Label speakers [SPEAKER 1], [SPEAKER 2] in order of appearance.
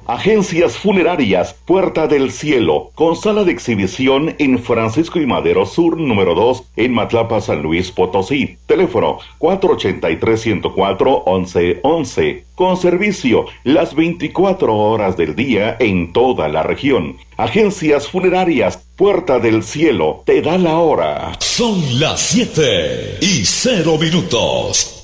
[SPEAKER 1] Agencias Funerarias Puerta del Cielo, con sala de exhibición en Francisco y Madero Sur, número 2, en Matlapa, San Luis Potosí. Teléfono 483-104-1111. Con servicio las 24 horas del día en toda la región. Agencias Funerarias Puerta del Cielo te da la hora.
[SPEAKER 2] Son las 7:00 y 0 minutos.